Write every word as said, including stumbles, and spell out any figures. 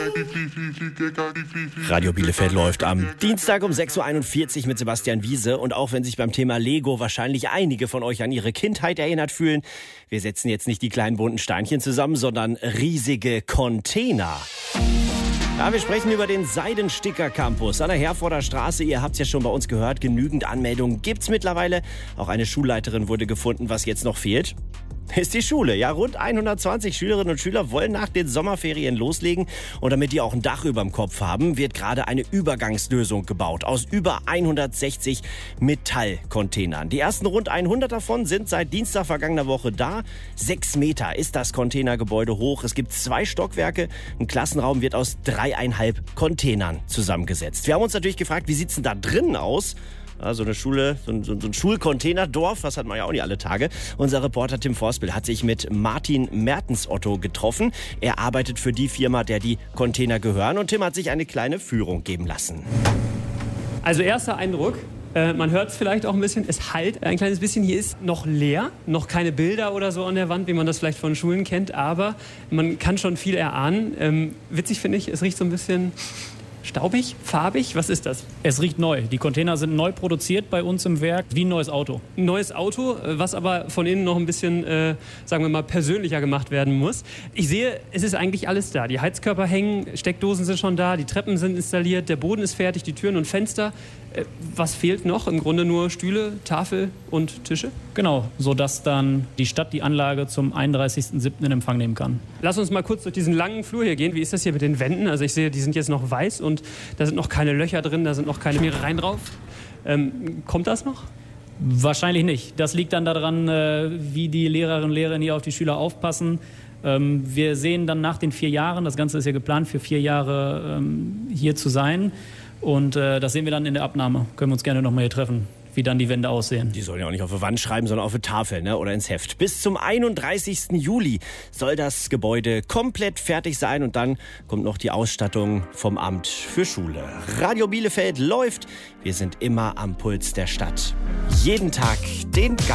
Radio Bielefeld läuft am Dienstag um sechs Uhr einundvierzig mit Sebastian Wiese. Und auch wenn sich beim Thema Lego wahrscheinlich einige von euch an ihre Kindheit erinnert fühlen, wir setzen jetzt nicht die kleinen bunten Steinchen zusammen, sondern riesige Container. Ja, wir sprechen über den Seidensticker Campus an der Herforder Straße. Ihr habt es ja schon bei uns gehört, genügend Anmeldungen gibt's mittlerweile. Auch eine Schulleiterin wurde gefunden. Was jetzt noch fehlt, ist die Schule. Ja, rund hundertzwanzig Schülerinnen und Schüler wollen nach den Sommerferien loslegen. Und damit die auch ein Dach über dem Kopf haben, wird gerade eine Übergangslösung gebaut aus über hundertsechzig Metallcontainern. Die ersten rund hundert davon sind seit Dienstag vergangener Woche da. Sechs Meter ist das Containergebäude hoch. Es gibt zwei Stockwerke. Ein Klassenraum wird aus dreieinhalb Containern zusammengesetzt. Wir haben uns natürlich gefragt, wie sieht's denn da drinnen aus? Ja, so eine Schule, so ein, so ein Schulcontainerdorf, das hat man ja auch nicht alle Tage. Unser Reporter Tim Forstbill hat sich mit Martin Mertens-Otto getroffen. Er arbeitet für die Firma, der die Container gehören. Und Tim hat sich eine kleine Führung geben lassen. Also erster Eindruck, äh, man hört es vielleicht auch ein bisschen, es hallt ein kleines bisschen. Hier ist noch leer, noch keine Bilder oder so an der Wand, wie man das vielleicht von Schulen kennt. Aber man kann schon viel erahnen. Ähm, witzig finde ich, es riecht so ein bisschen staubig, farbig, was ist das? Es riecht neu. Die Container sind neu produziert bei uns im Werk, wie ein neues Auto. Ein neues Auto, was aber von innen noch ein bisschen, äh, sagen wir mal, persönlicher gemacht werden muss. Ich sehe, es ist eigentlich alles da. Die Heizkörper hängen, Steckdosen sind schon da, die Treppen sind installiert, der Boden ist fertig, die Türen und Fenster. Äh, was fehlt noch? Im Grunde nur Stühle, Tafel und Tische? Genau, sodass dann die Stadt die Anlage zum einunddreißigsten siebten in Empfang nehmen kann. Lass uns mal kurz durch diesen langen Flur hier gehen. Wie ist das hier mit den Wänden? Also ich sehe, die sind jetzt noch weiß und da sind noch keine Löcher drin, da sind noch keine Meerereien drauf. Ähm, kommt das noch? Wahrscheinlich nicht. Das liegt dann daran, äh, wie die Lehrerinnen und Lehrer hier auf die Schüler aufpassen. Ähm, wir sehen dann nach den vier Jahren, das Ganze ist ja geplant, für vier Jahre ähm, hier zu sein. Und äh, das sehen wir dann in der Abnahme. Können wir uns gerne noch mal hier treffen, wie dann die Wände aussehen. Die sollen ja auch nicht auf die Wand schreiben, sondern auf die Tafel, ne? Oder ins Heft. Bis zum einunddreißigsten Juli soll das Gebäude komplett fertig sein. Und dann kommt noch die Ausstattung vom Amt für Schule. Radio Bielefeld läuft. Wir sind immer am Puls der Stadt. Jeden Tag den